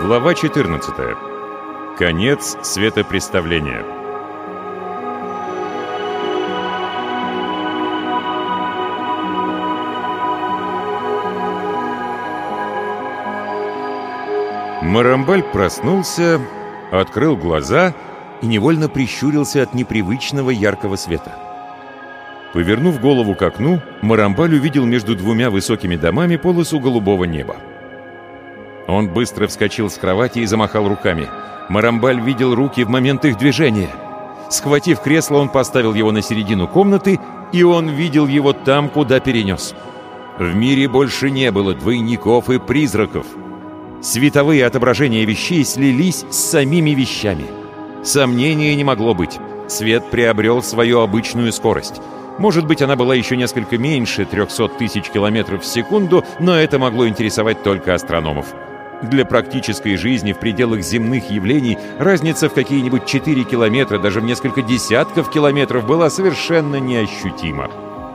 Глава 14. Конец светопреставления. Марамбаль проснулся, открыл глаза и невольно прищурился от непривычного яркого света. Повернув голову к окну, Марамбаль увидел между двумя высокими домами полосу голубого неба. Он быстро вскочил с кровати и замахал руками. Марамбаль видел руки в момент их движения. Схватив кресло, он поставил его на середину комнаты, и он видел его там, куда перенес. В мире больше не было двойников и призраков. Световые отображения вещей слились с самими вещами. Сомнения не могло быть. Свет приобрел свою обычную скорость. Может быть, она была еще несколько меньше 300 тысяч километров в секунду, но это могло интересовать только астрономов. Для практической жизни в пределах земных явлений разница в какие-нибудь 4 километра, даже в несколько десятков километров, была совершенно неощутима.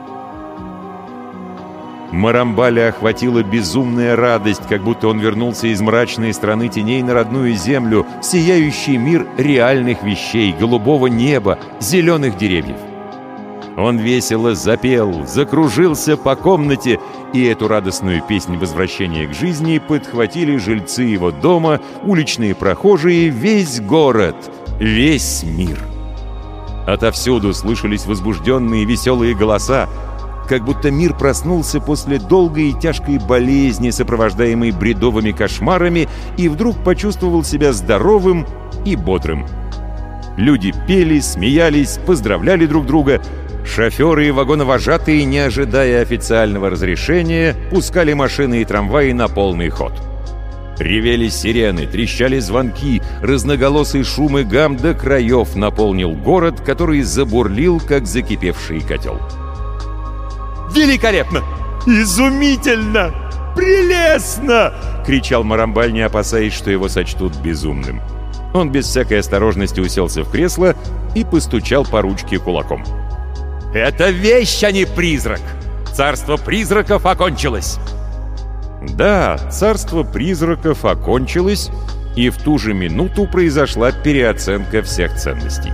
Марамбаля охватила безумная радость, как будто он вернулся из мрачной страны теней на родную землю, в сияющий мир реальных вещей, голубого неба, зеленых деревьев. Он весело запел, закружился по комнате, и эту радостную песнь возвращения к жизни подхватили жильцы его дома, уличные прохожие, весь город, весь мир. Отовсюду слышались возбужденные веселые голоса, как будто мир проснулся после долгой и тяжкой болезни, сопровождаемой бредовыми кошмарами, и вдруг почувствовал себя здоровым и бодрым. Люди пели, смеялись, поздравляли друг друга. Шоферы и вагоновожатые, не ожидая официального разрешения, пускали машины и трамваи на полный ход. Ревели сирены, трещали звонки, разноголосый шум и гам до краев наполнил город, который забурлил, как закипевший котел. «Великолепно! Изумительно! Прелестно!» — кричал Марамбаль, не опасаясь, что его сочтут безумным. Он без всякой осторожности уселся в кресло и постучал по ручке кулаком. «Это вещь, а не призрак! Царство призраков окончилось!» Да, царство призраков окончилось, и в ту же минуту произошла переоценка всех ценностей.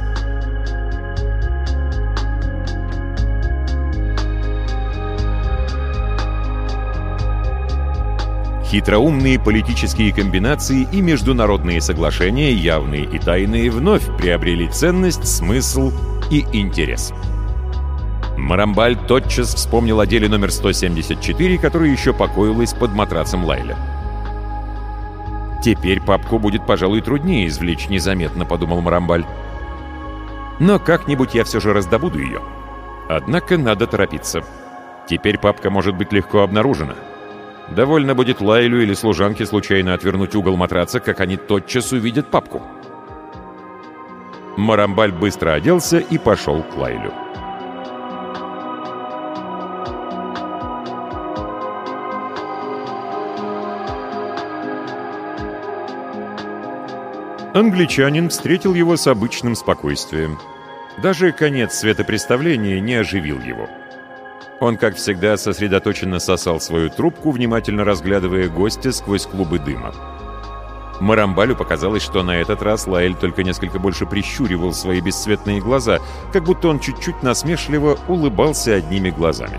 Хитроумные политические комбинации и международные соглашения, явные и тайные, вновь приобрели ценность, смысл и интерес. Марамбаль тотчас вспомнил о деле номер 174, которое еще покоилось под матрацем Лайля. «Теперь папку будет, пожалуй, труднее извлечь незаметно», — подумал Марамбаль. «Но как-нибудь я все же раздобуду ее. Однако надо торопиться. Теперь папка может быть легко обнаружена. Довольно будет Лайлю или служанке случайно отвернуть угол матраца, как они тотчас увидят папку». Марамбаль быстро оделся и пошел к Лайлю. Англичанин встретил его с обычным спокойствием. Даже конец светопреставления не оживил его. Он, как всегда, сосредоточенно сосал свою трубку, внимательно разглядывая гостя сквозь клубы дыма. Марамбалю показалось, что на этот раз Лайль только несколько больше прищуривал свои бесцветные глаза, как будто он чуть-чуть насмешливо улыбался одними глазами.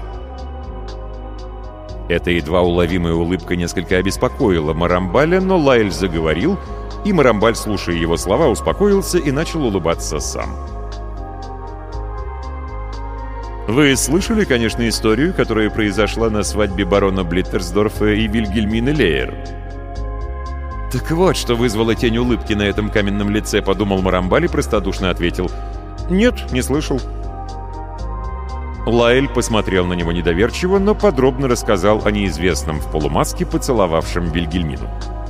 Эта едва уловимая улыбка несколько обеспокоила Марамбаля, но Лайль заговорил, и Марамбаль, слушая его слова, успокоился и начал улыбаться сам. «Вы слышали, конечно, историю, которая произошла на свадьбе барона Блиттерсдорфа и Вильгельмины Лейер?» «Так вот, что вызвало тень улыбки на этом каменном лице», — подумал Марамбаль и простодушно ответил. «Нет, не слышал». Лайль посмотрел на него недоверчиво, но подробно рассказал о неизвестном в полумаске, поцеловавшем Вильгельмину.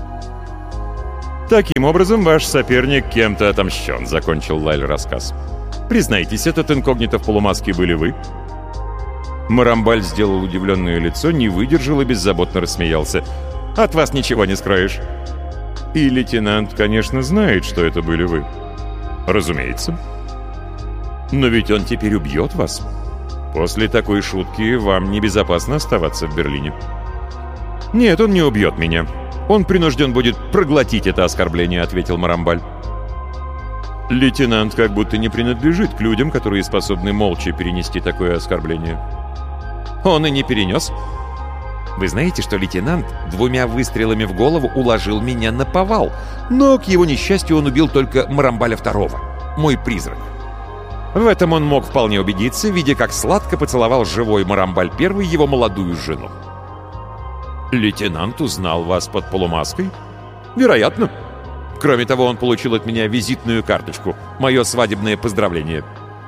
«Таким образом, ваш соперник кем-то отомщен», — закончил Лайль рассказ. «Признайтесь, этот инкогнито в полумаске были вы?» Марамбаль сделал удивленное лицо, не выдержал и беззаботно рассмеялся. «От вас ничего не скроешь». «И лейтенант, конечно, знает, что это были вы». «Разумеется». «Но ведь он теперь убьет вас. После такой шутки вам небезопасно оставаться в Берлине». «Нет, он не убьет меня. Он принужден будет проглотить это оскорбление», — ответил Марамбаль. «Лейтенант как будто не принадлежит к людям, которые способны молча перенести такое оскорбление». «Он и не перенес. Вы знаете, что лейтенант 2 выстрелами в голову уложил меня на повал, но, к его несчастью, он убил только Марамбаля II, мой призрак. В этом он мог вполне убедиться, видя, как сладко поцеловал живой Марамбаль I его молодую жену». «Лейтенант узнал вас под полумаской?» «Вероятно. Кроме того, он получил от меня визитную карточку, мое свадебное поздравление».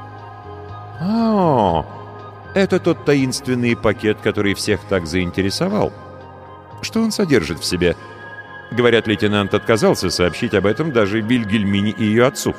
«О, это тот таинственный пакет, который всех так заинтересовал. Что он содержит в себе?» Говорят, лейтенант отказался сообщить об этом даже Вильгельмине и ее отцу.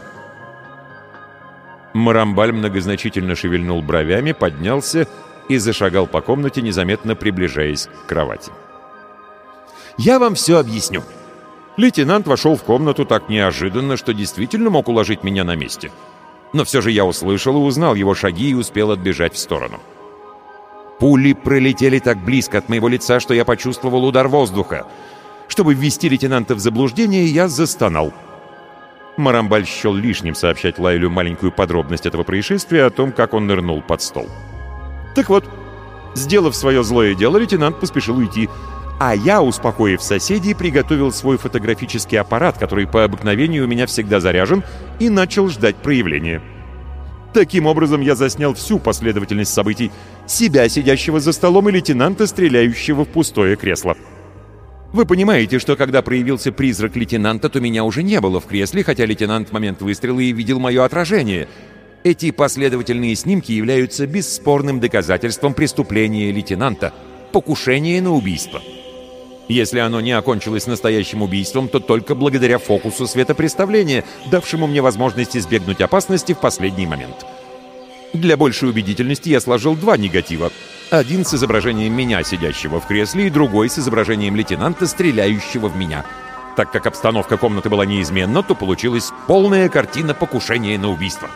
Марамбаль многозначительно шевельнул бровями, поднялся и зашагал по комнате, незаметно приближаясь к кровати. «Я вам все объясню». Лейтенант вошел в комнату так неожиданно, что действительно мог уложить меня на месте. Но все же я услышал и узнал его шаги и успел отбежать в сторону. Пули пролетели так близко от моего лица, что я почувствовал удар воздуха. Чтобы ввести лейтенанта в заблуждение, я застонал. Марамбаль счел лишним сообщать Лайлю маленькую подробность этого происшествия о том, как он нырнул под стол. Так вот, сделав свое злое дело, лейтенант поспешил уйти, а я, успокоив соседей, приготовил свой фотографический аппарат, который по обыкновению у меня всегда заряжен, и начал ждать проявления. Таким образом, я заснял всю последовательность событий: себя, сидящего за столом, и лейтенанта, стреляющего в пустое кресло. Вы понимаете, что когда проявился призрак лейтенанта, то меня уже не было в кресле, хотя лейтенант в момент выстрела и видел мое отражение. Эти последовательные снимки являются бесспорным доказательством преступления лейтенанта — покушения на убийство. Если оно не окончилось настоящим убийством, то только благодаря фокусу светопреставления, давшему мне возможность избегнуть опасности в последний момент. Для большей убедительности я сложил 2 негатива. Один с изображением меня, сидящего в кресле, и другой с изображением лейтенанта, стреляющего в меня. Так как обстановка комнаты была неизменна, то получилась полная картина покушения на убийство.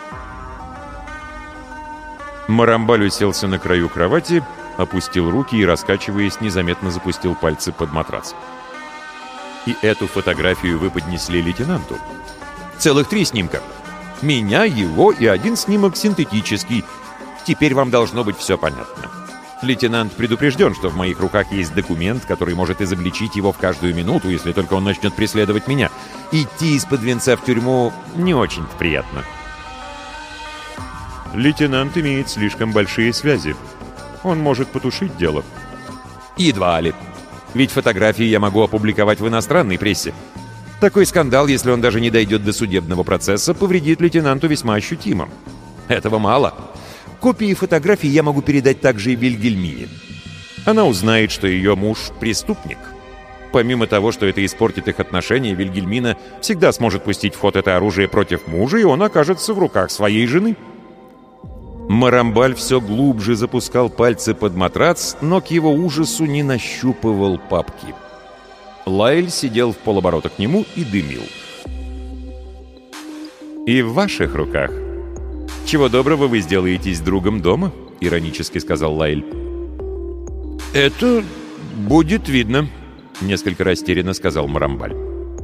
Марамбаль уселся на краю кровати, опустил руки и, раскачиваясь, незаметно запустил пальцы под матрас. «И эту фотографию вы поднесли лейтенанту?» «Целых 3 снимка. Меня, его и 1 снимок синтетический. Теперь вам должно быть все понятно. Лейтенант предупрежден, что в моих руках есть документ, который может изобличить его в каждую минуту, если только он начнет преследовать меня. Идти из-под венца в тюрьму не очень-то приятно». «Лейтенант имеет слишком большие связи. Он может потушить дело». «Едва ли. Ведь фотографии я могу опубликовать в иностранной прессе. Такой скандал, если он даже не дойдет до судебного процесса, повредит лейтенанту весьма ощутимо. Этого мало. Копии фотографий я могу передать также и Вильгельмине. Она узнает, что ее муж — преступник. Помимо того, что это испортит их отношения, Вильгельмина всегда сможет пустить в ход это оружие против мужа, и он окажется в руках своей жены». Марамбаль все глубже запускал пальцы под матрац, но к его ужасу не нащупывал папки. Лайль сидел в полоборота к нему и дымил. «И в ваших руках. Чего доброго вы сделаетесь другом дома?» — иронически сказал Лайль. «Это будет видно», — несколько растерянно сказал Марамбаль.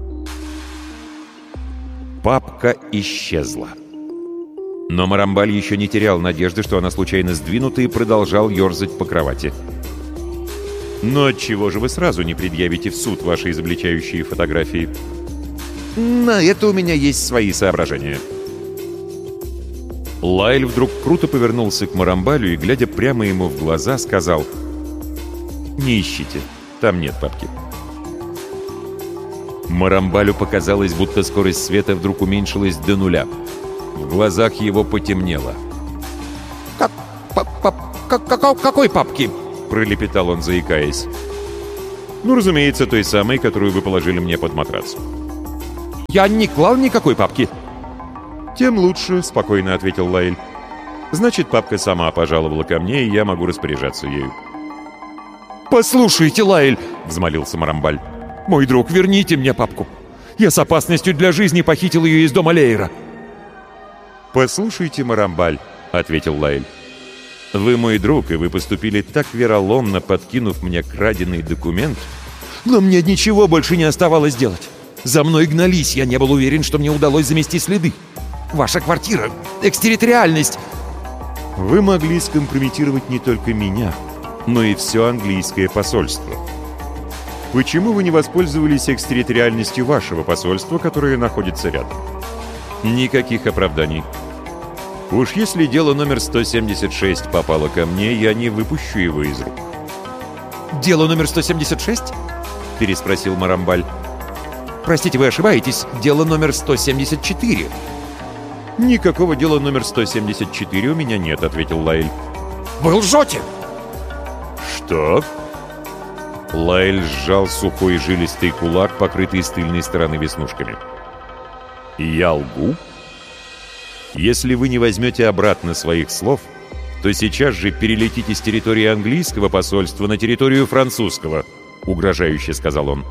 Папка исчезла. Но Марамбаль еще не терял надежды, что она случайно сдвинута, и продолжал ерзать по кровати. «Но отчего же вы сразу не предъявите в суд ваши изобличающие фотографии?» «На это у меня есть свои соображения». Лайль вдруг круто повернулся к Марамбалю и, глядя прямо ему в глаза, сказал: «Не ищите, там нет папки». Марамбалю показалось, будто скорость света вдруг уменьшилась до 0. В глазах его потемнело. «Какой папки?» — пролепетал он, заикаясь. «Ну, разумеется, той самой, которую вы положили мне под матрац». «Я не клал никакой папки». «Тем лучше», — спокойно ответил Лайль. «Значит, папка сама пожаловала ко мне, и я могу распоряжаться ею». «Послушайте, Лайль!» — взмолился Марамбаль. «Мой друг, верните мне папку. Я с опасностью для жизни похитил ее из дома Лейера». «Послушайте, Марамбаль», — ответил Лайль. «Вы мой друг, и вы поступили так вероломно, подкинув мне краденый документ, Но мне ничего больше не оставалось делать. За мной гнались, я не был уверен, что мне удалось замести следы. Ваша квартира, экстерриториальность. Вы могли скомпрометировать не только меня, но и все английское посольство. Почему вы не воспользовались экстерриториальностью вашего посольства, которое находится рядом? Никаких оправданий. Уж если дело номер 176 попало ко мне, я не выпущу его из рук. «Дело номер 176?» — переспросил Марамбаль. «Простите, вы ошибаетесь. Дело номер 174». «Никакого дела номер 174 у меня нет», — ответил Лайль. «Вы лжете!» «Что?» Лайль сжал сухой жилистый кулак, покрытый с тыльной стороны веснушками. «Я лгу? Если вы не возьмете обратно своих слов, то сейчас же перелетите с территории английского посольства на территорию французского», — угрожающе сказал он.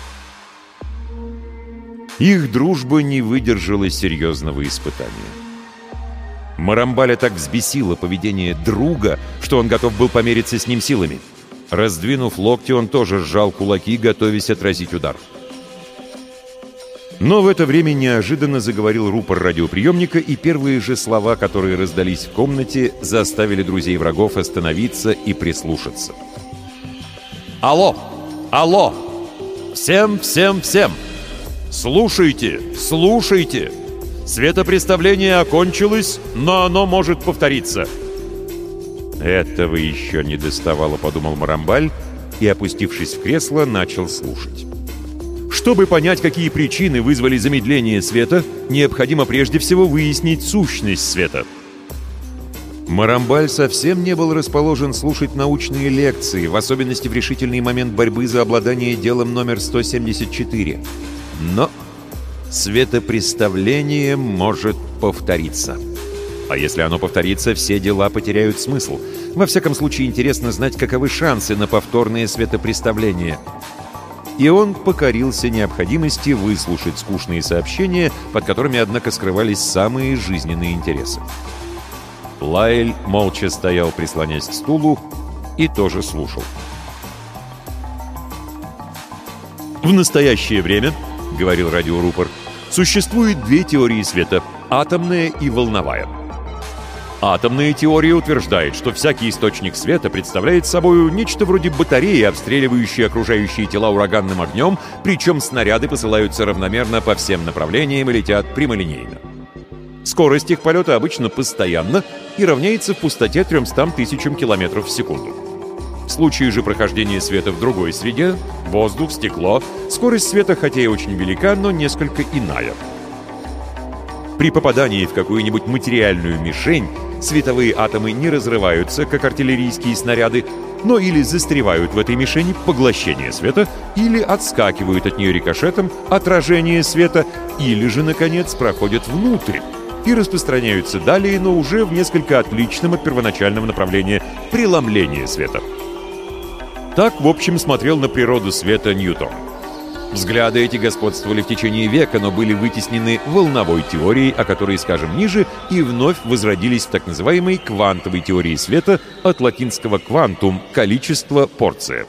Их дружба не выдержала серьезного испытания. Марамбаля так взбесило поведение друга, что он готов был помериться с ним силами. Раздвинув локти, он тоже сжал кулаки, готовясь отразить удар. Но в это время неожиданно заговорил рупор радиоприемника, и первые же слова, которые раздались в комнате, заставили друзей врагов остановиться и прислушаться. «Алло! Алло! Всем! Слушайте! Слушайте! Светопреставление окончилось, но оно может повториться!» «Этого еще не доставало», — подумал Марамбаль, и, опустившись в кресло, начал слушать. Чтобы понять, какие причины вызвали замедление света, необходимо прежде всего выяснить сущность света. Марамбаль совсем не был расположен слушать научные лекции, в особенности в решительный момент борьбы за обладание делом номер 174. Но светопреставление может повториться. А если оно повторится, все дела потеряют смысл. Во всяком случае, интересно знать, каковы шансы на повторное светопреставление. И он покорился необходимости выслушать скучные сообщения, под которыми, однако, скрывались самые жизненные интересы. Лайль молча стоял, прислонясь к стулу, и тоже слушал. «В настоящее время, — говорил радиорупор, — существует две теории света — атомная и волновая. Атомная теория утверждает, что всякий источник света представляет собой нечто вроде батареи, обстреливающей окружающие тела ураганным огнем, причем снаряды посылаются равномерно по всем направлениям и летят прямолинейно. Скорость их полета обычно постоянна и равняется в пустоте 300 тысячам километров в секунду. В случае же прохождения света в другой среде — воздух, стекло — скорость света хотя и очень велика, но несколько иная. При попадании в какую-нибудь материальную мишень световые атомы не разрываются, как артиллерийские снаряды, но или застревают в этой мишени — поглощение света, или отскакивают от нее рикошетом — отражение света, или же, наконец, проходят внутрь и распространяются далее, но уже в несколько отличном от первоначального направления — преломление света. Так, в общем, смотрел на природу света Ньютон. Взгляды эти господствовали в течение века, но были вытеснены волновой теорией, о которой скажем ниже, и вновь возродились в так называемой квантовой теории света, от латинского «quantum» — количество, порция.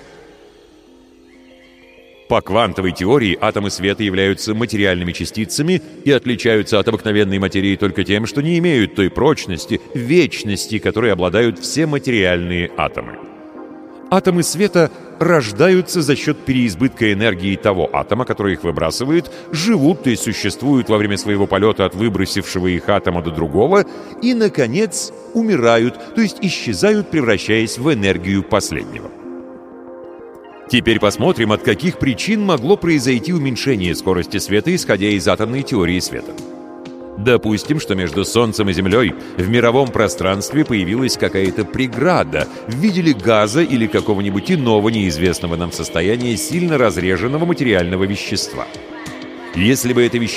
По квантовой теории атомы света являются материальными частицами и отличаются от обыкновенной материи только тем, что не имеют той прочности, вечности, которой обладают все материальные атомы. Атомы света рождаются за счет переизбытка энергии того атома, который их выбрасывает, живут, то есть существуют во время своего полета от выбросившего их атома до другого, и, наконец, умирают, то есть исчезают, превращаясь в энергию последнего. Теперь посмотрим, от каких причин могло произойти уменьшение скорости света, исходя из атомной теории света. Допустим, что между Солнцем и Землей в мировом пространстве появилась какая-то преграда в виде ли газа или какого-нибудь иного неизвестного нам состояния сильно разреженного материального вещества. Если бы это вещество